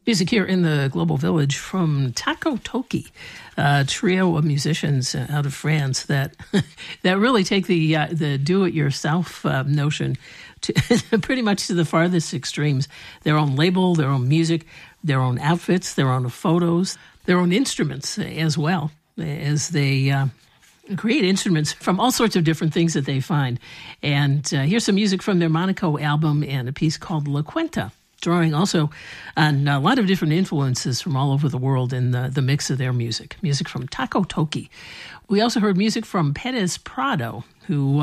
Music here in the Global Village from Taco Toki, a trio of musicians out of France that that really take the do-it-yourself notion to pretty much to the farthest extremes. Their own label, their own music, their own outfits, their own photos, their own instruments as well, as they create instruments from all sorts of different things that they find. And here's some music from their Monaco album and a piece called La Cuenta, drawing also on a lot of different influences from all over the world in the mix of their music. Music from Taco Toki. We also heard music from Perez Prado, who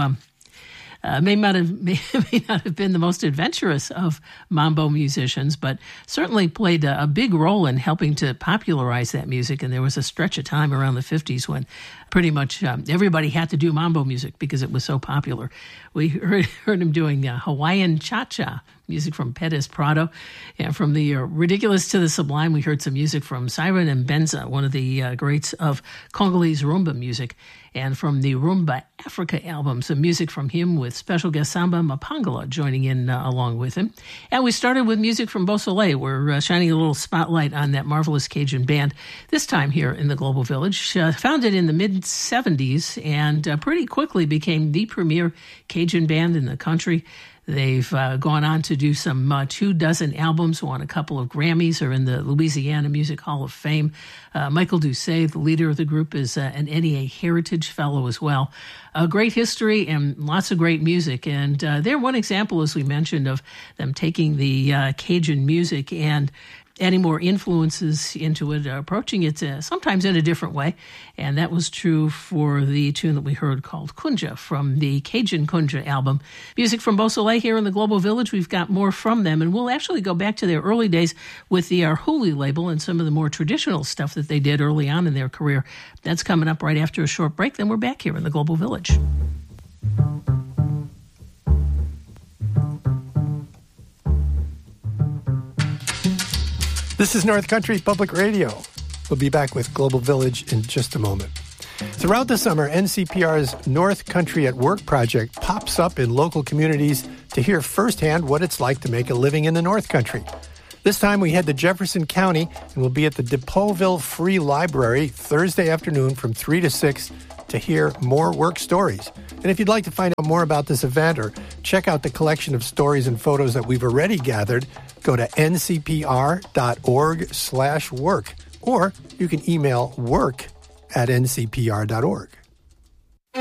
may not have been the most adventurous of mambo musicians, but certainly played a big role in helping to popularize that music. And there was a stretch of time around the 50s when pretty much everybody had to do mambo music because it was so popular. We heard him doing Hawaiian cha-cha, music from Perez Prado. And from the ridiculous to the sublime, we heard some music from Siren and Benza, one of the greats of Congolese rumba music. And from the Rumba Africa album, some music from him with special guest Samba Mapangala joining in along with him. And we started with music from Beausoleil. We're shining a little spotlight on that marvelous Cajun band, this time here in the Global Village. Founded in the mid-70s and pretty quickly became the premier Cajun band in the country. They've gone on to do some 24 albums, won a couple of Grammys, are in the Louisiana Music Hall of Fame. Michael Doucet, the leader of the group, is an NEA Heritage Fellow as well. A great history and lots of great music. And they're one example, as we mentioned, of them taking the Cajun music and adding more influences into it, approaching it sometimes in a different way. And that was true for the tune that we heard called Kunja from the Cajun Kunja album. Music from Beausoleil here in the Global Village. We've got more from them, and we'll actually go back to their early days with the Arhuli label and some of the more traditional stuff that they did early on in their career. That's coming up right after a short break. Then we're back here in the Global Village. This is North Country Public Radio. We'll be back with Global Village in just a moment. Throughout the summer, NCPR's North Country at Work project pops up in local communities to hear firsthand what it's like to make a living in the North Country. This time we head to Jefferson County and we'll be at the DePaulville Free Library Thursday afternoon from 3 to 6 to hear more work stories. And if you'd like to find out more about this event or check out the collection of stories and photos that we've already gathered, go to ncpr.org/work, or you can email work@ncpr.org.